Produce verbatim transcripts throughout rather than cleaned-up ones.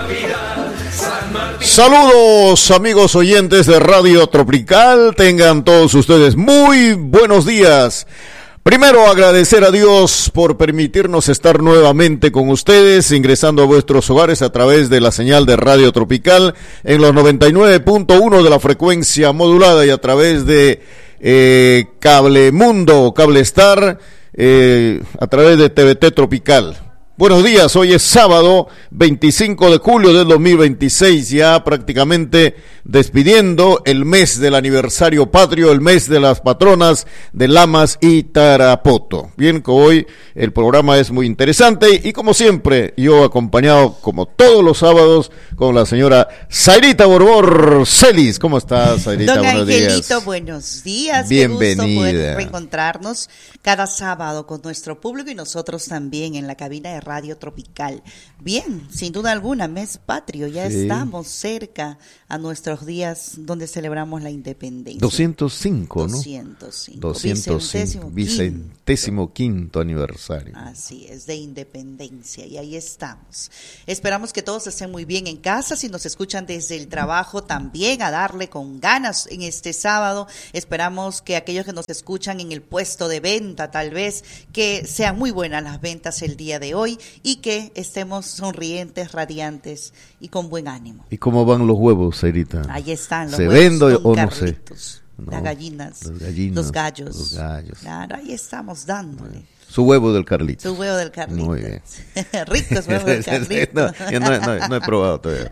Saludos amigos oyentes de Radio Tropical, tengan todos ustedes muy buenos días. Primero agradecer a Dios por permitirnos estar nuevamente con ustedes, ingresando a vuestros hogares a través de la señal de Radio Tropical en los noventa y nueve punto uno de la frecuencia modulada y a través de eh, Cable Mundo, Cable Star, eh, a través de T V T Tropical. Buenos días, hoy es sábado veinticinco de julio del dos mil veintiséis, ya prácticamente despidiendo el mes del aniversario patrio, el mes de las patronas de Lamas y Tarapoto. Bien, que hoy el programa es muy interesante y como siempre, yo acompañado como todos los sábados con la señora Zairita Borbor Celis. ¿Cómo estás, Zairita? Don Buenos Angelito, días. Buenos días. Bienvenida. Qué gusto poder reencontrarnos cada sábado con nuestro público y nosotros también en la cabina de Radio Tropical. Bien, sin duda alguna, mes patrio, ya sí. Estamos cerca a nuestros días donde celebramos la independencia. doscientos cinco, ¿no? doscientos cinco. doscientos cinco, vicentésimo quinto aniversario. Así es, de independencia, y ahí estamos. Esperamos que todos estén muy bien en casa, si nos escuchan desde el trabajo también, a darle con ganas en este sábado. Esperamos que aquellos que nos escuchan en el puesto de venta, tal vez, que sean muy buenas las ventas el día de hoy y que estemos sonrientes, radiantes y con buen ánimo. ¿Y cómo van los huevos, Zairita? Ahí están los ¿Se huevos. ¿Se vende o no sé? No, las gallinas, los, gallinos, los gallos. Los gallos. Claro, ahí estamos dándole. Su huevo del Carlitos. Su huevo del Carlitos. Muy bien. Ricos huevos del Carlitos. no, yo no, no, no he probado todavía.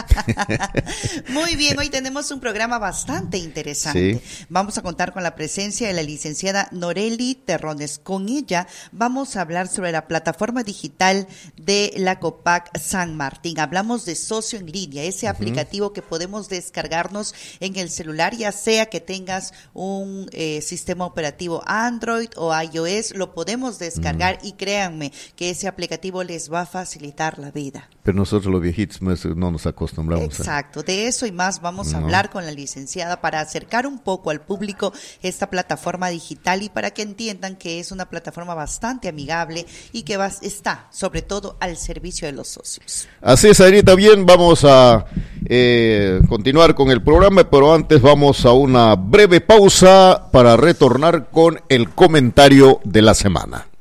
Muy bien, hoy tenemos un programa bastante interesante. Sí. Vamos a contar con la presencia de la licenciada Noreli Terrones. Con ella vamos a hablar sobre la plataforma digital de la COPAC San Martín. Hablamos de Socio en Línea, ese uh-huh. aplicativo que podemos descargarnos en el celular, ya sea que tengas un eh, sistema operativo Android o iOS, lo podemos descargar mm. y créanme que ese aplicativo les va a facilitar la vida. Pero nosotros los viejitos no nos acostumbramos. Exacto, a... de eso y más vamos a no. hablar con la licenciada para acercar un poco al público esta plataforma digital y para que entiendan que es una plataforma bastante amigable y que va, está sobre todo al servicio de los socios. Así es, Zairita, bien, vamos a eh, continuar con el programa, pero antes vamos a una breve pausa para retornar con el comentario de la semana.